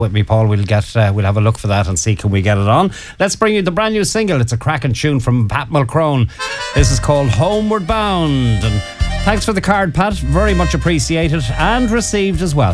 with me, Paul. We'll have a look for that and see can we get it on. Let's bring you the brand new single. It's a cracking tune from Pat Mulcrone. This is called Homeward Bound. And thanks for the card, Pat. Very much appreciated and received as well.